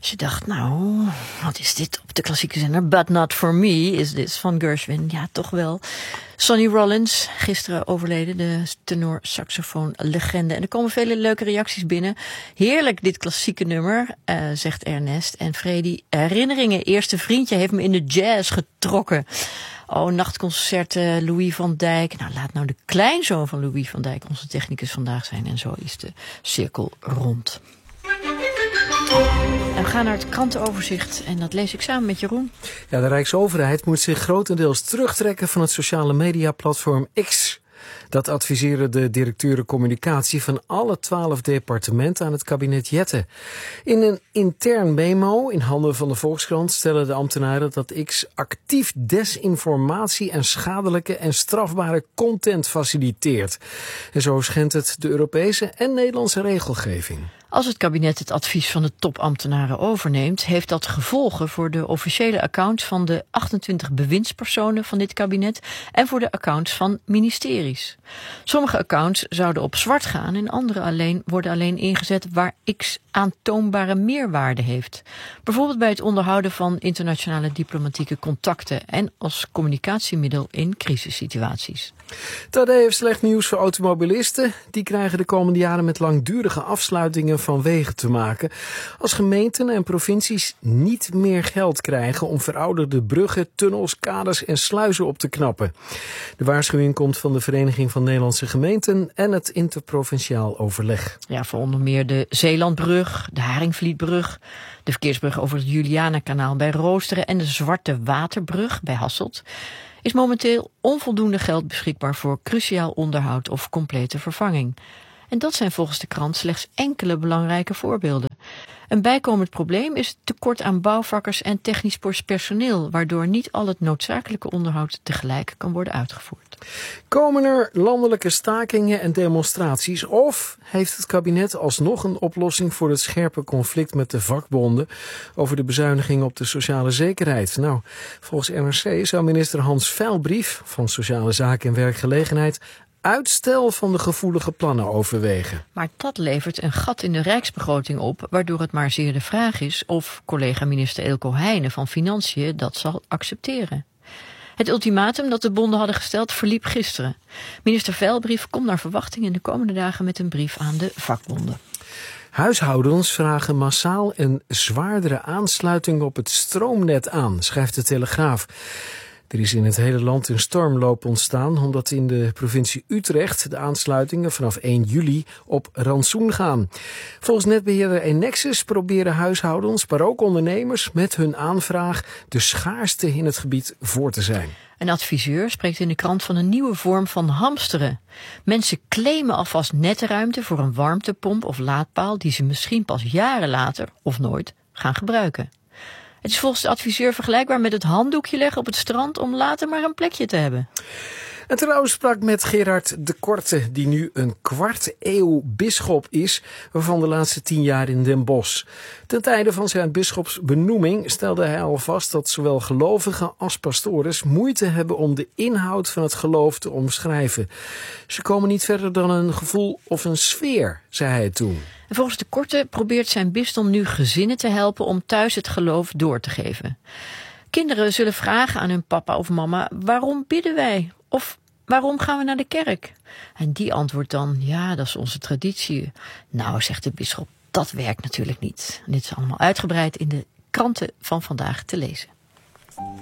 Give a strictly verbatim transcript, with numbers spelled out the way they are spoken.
Als je dacht, nou, wat is dit op de klassieke zender? But Not For Me is this van Gershwin. Ja, toch wel. Sonny Rollins, gisteren overleden, de tenor-saxofoon-legende. En er komen vele leuke reacties binnen. Heerlijk dit klassieke nummer, uh, zegt Ernest. En Freddy, herinneringen, eerste vriendje heeft me in de jazz getrokken. Oh, nachtconcerten, Louis van Dijk. Nou, laat nou de kleinzoon van Louis van Dijk onze technicus vandaag zijn. En zo is de cirkel rond. En we gaan naar het krantenoverzicht en dat lees ik samen met Jeroen. Ja, de Rijksoverheid moet zich grotendeels terugtrekken van het sociale mediaplatform X. Dat adviseren de directeuren communicatie van alle twaalf departementen aan het kabinet Jette. In een intern memo in handen van de Volkskrant stellen de ambtenaren dat X actief desinformatie en schadelijke en strafbare content faciliteert. En zo schendt het de Europese en Nederlandse regelgeving. Als het kabinet het advies van de topambtenaren overneemt, heeft dat gevolgen voor de officiële accounts van de achtentwintig bewindspersonen van dit kabinet en voor de accounts van ministeries. Sommige accounts zouden op zwart gaan en andere alleen worden alleen ingezet waar X aantoonbare meerwaarde heeft. Bijvoorbeeld bij het onderhouden van internationale diplomatieke contacten en als communicatiemiddel in crisissituaties. Tadej heeft slecht nieuws voor automobilisten. Die krijgen de komende jaren met langdurige afsluitingen van wegen te maken. Als gemeenten en provincies niet meer geld krijgen om verouderde bruggen, tunnels, kaders en sluizen op te knappen. De waarschuwing komt van de Vereniging van Nederlandse Gemeenten en het interprovinciaal overleg. Ja, voor onder meer de Zeelandbrug, de Haringvlietbrug, de verkeersbrug over het Julianakanaal bij Roosteren en de Zwarte Waterbrug bij Hasselt is momenteel onvoldoende geld beschikbaar voor cruciaal onderhoud of complete vervanging. En dat zijn volgens de krant slechts enkele belangrijke voorbeelden. Een bijkomend probleem is het tekort aan bouwvakkers en technisch personeel, waardoor niet al het noodzakelijke onderhoud tegelijk kan worden uitgevoerd. Komen er landelijke stakingen en demonstraties of heeft het kabinet alsnog een oplossing voor het scherpe conflict met de vakbonden over de bezuinigingen op de sociale zekerheid? Nou, volgens N R C zou minister Hans Veilbrief van Sociale Zaken en Werkgelegenheid uitstel van de gevoelige plannen overwegen. Maar dat levert een gat in de rijksbegroting op, waardoor het maar zeer de vraag is of collega-minister Eelco Heijnen van Financiën dat zal accepteren. Het ultimatum dat de bonden hadden gesteld verliep gisteren. Minister Veilbrief komt naar verwachting in de komende dagen met een brief aan de vakbonden. Huishoudens vragen massaal een zwaardere aansluiting op het stroomnet aan, schrijft de Telegraaf. Er is in het hele land een stormloop ontstaan omdat in de provincie Utrecht de aansluitingen vanaf één juli op rantsoen gaan. Volgens netbeheerder Enexis proberen huishoudens, maar ook ondernemers met hun aanvraag de schaarste in het gebied voor te zijn. Een adviseur spreekt in de krant van een nieuwe vorm van hamsteren. Mensen claimen alvast netruimte voor een warmtepomp of laadpaal die ze misschien pas jaren later of nooit gaan gebruiken. Het is volgens de adviseur vergelijkbaar met het handdoekje leggen op het strand om later maar een plekje te hebben. En trouwens sprak met Gerard de Korte, die nu een kwart eeuw bisschop is, waarvan de laatste tien jaar in Den Bosch. Ten tijde van zijn bisschopsbenoeming stelde hij al vast dat zowel gelovigen als pastores moeite hebben om de inhoud van het geloof te omschrijven. Ze komen niet verder dan een gevoel of een sfeer, zei hij toen. En volgens de Korte probeert zijn bisdom nu gezinnen te helpen om thuis het geloof door te geven. Kinderen zullen vragen aan hun papa of mama, waarom bidden wij? Of waarom gaan we naar de kerk? En die antwoordt dan, ja, dat is onze traditie. Nou, zegt de bisschop, dat werkt natuurlijk niet. En dit is allemaal uitgebreid in de kranten van vandaag te lezen.